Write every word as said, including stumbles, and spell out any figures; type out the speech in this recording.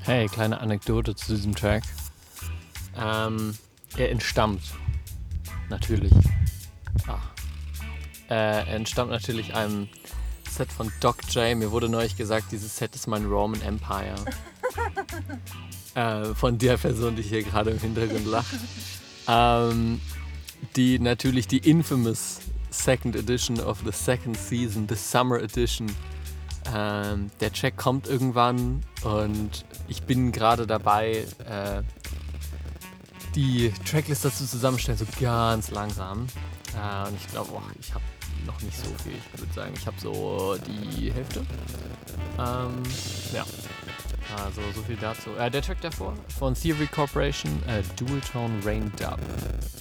Hey, kleine Anekdote zu diesem Track. Ähm, er entstammt natürlich. Ah, äh, er entstammt natürlich einem Set von Doc J. Mir wurde neulich gesagt, dieses Set ist mein Roman Empire. äh, von der Person, die hier gerade im Hintergrund lacht. Ähm, die natürlich die infamous Second Edition of the Second Season, the Summer Edition. Ähm, der Track kommt irgendwann und ich bin gerade dabei, äh, die Tracklist dazu zusammenstellen, so ganz langsam. Äh, und ich glaube, oh, ich habe noch nicht so viel. Ich würde sagen, ich habe so die Hälfte. Ähm, ja, also so viel dazu. Äh, der Track davor von Theory Corporation, äh, Dual Tone Rain Dub.